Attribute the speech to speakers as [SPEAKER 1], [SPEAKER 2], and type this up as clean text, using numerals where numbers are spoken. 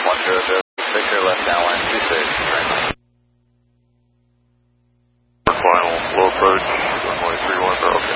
[SPEAKER 1] 100, Victor left downline 26.
[SPEAKER 2] Final, low approach, runway 31 for